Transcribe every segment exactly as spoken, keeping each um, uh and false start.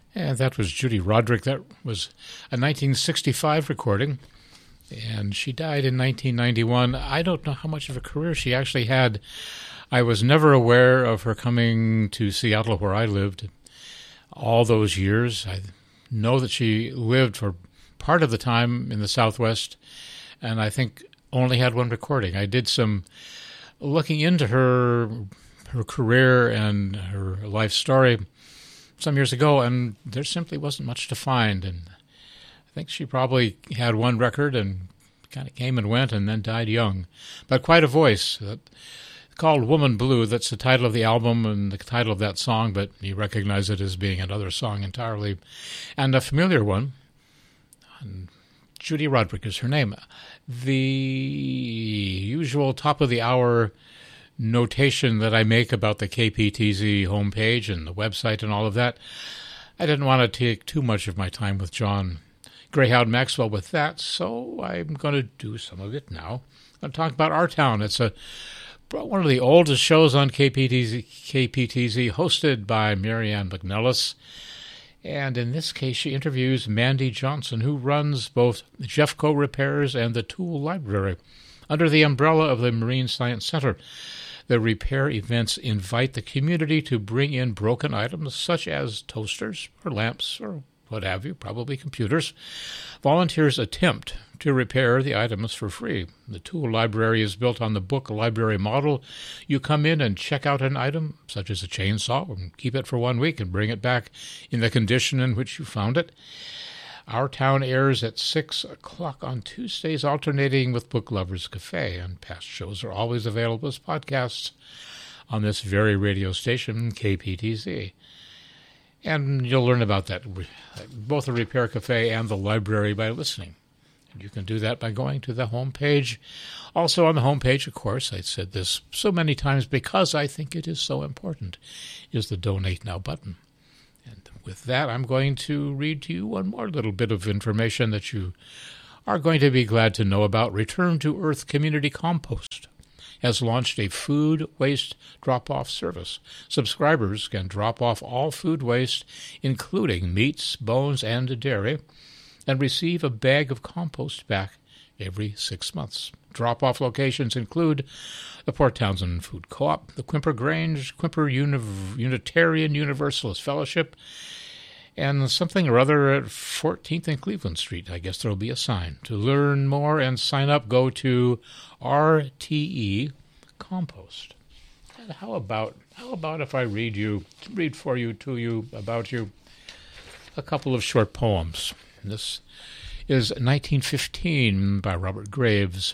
And that was Judy Roderick. That was a nineteen sixty-five recording, and she died in nineteen ninety-one. I don't know how much of a career she actually had. I was never aware of her coming to Seattle, where I lived, all those years. I know that she lived for part of the time in the Southwest, and I think only had one recording. I did some looking into her her career and her life story some years ago, and there simply wasn't much to find. And I think she probably had one record and kind of came and went and then died young. But quite a voice. That, called Woman Blue, that's the title of the album and the title of that song, but you recognize it as being another song entirely. And a familiar one. And Judy Roderick is her name. The usual top-of-the-hour notation that I make about the K P T Z homepage and the website and all of that, I didn't want to take too much of my time with John Greyhound Maxwell with that, so I'm going to do some of it now. I'm going to talk about Our Town. It's a one of the oldest shows on K P T Z, K P T Z, hosted by Marianne McNellis. And in this case, she interviews Mandy Johnson, who runs both Jeffco Repairs and the Tool Library under the umbrella of the Marine Science Center. The repair events invite the community to bring in broken items such as toasters or lamps or what have you, probably computers. Volunteers attempt to repair the items for free. The tool library is built on the book library model. You come in and check out an item, such as a chainsaw, and keep it for one week and bring it back in the condition in which you found it. Our Town airs at six o'clock on Tuesdays, alternating with Book Lovers Cafe, and past shows are always available as podcasts on this very radio station, K P T Z. And you'll learn about that, both the Repair Cafe and the library, by listening. And you can do that by going to the homepage. Also on the homepage, of course, I said this so many times because I think it is so important, is the Donate Now button. And with that, I'm going to read to you one more little bit of information that you are going to be glad to know about. Return to Earth Community Compost has launched a food waste drop-off service. Subscribers can drop off all food waste, including meats, bones, and dairy, and receive a bag of compost back every six months. Drop-off locations include the Port Townsend Food Co-op, the Quimper Grange, Quimper Uni- Unitarian Universalist Fellowship, and something or other at fourteenth and Cleveland Street. I guess there will be a sign. To learn more and sign up, go to R T E Compost. And how about how about if I read you, read for you, to you, about you, a couple of short poems. This is nineteen fifteen by Robert Graves.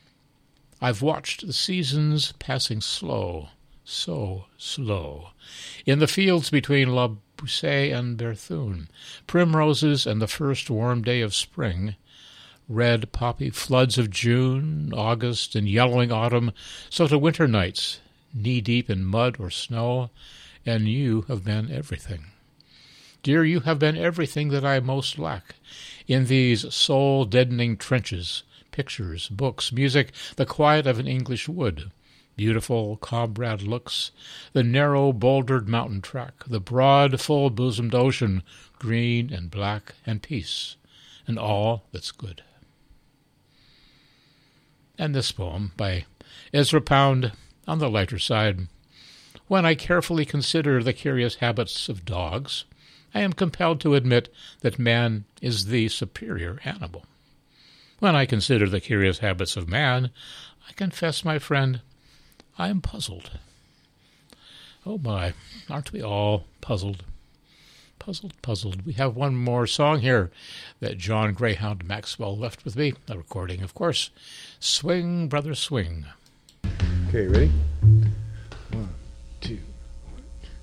I've watched the seasons passing slow, so slow, in the fields between La Boussaye and Berthune, primroses and the first warm day of spring, red poppy floods of June, August, and yellowing autumn, so to winter nights, knee-deep in mud or snow, and you have been everything. Dear, you have been everything that I most lack in these soul-deadening trenches, pictures, books, music, the quiet of an English wood, beautiful comrade looks, the narrow bouldered mountain track, the broad full-bosomed ocean, green and black and peace, and all that's good. And this poem by Ezra Pound on the lighter side. When I carefully consider the curious habits of dogs, I am compelled to admit that man is the superior animal. When I consider the curious habits of man, I confess, my friend, I am puzzled. Oh my, aren't we all puzzled? Puzzled, puzzled. We have one more song here that John Greyhound Maxwell left with me, a recording, of course. Swing, brother, swing. Okay, ready? One, two.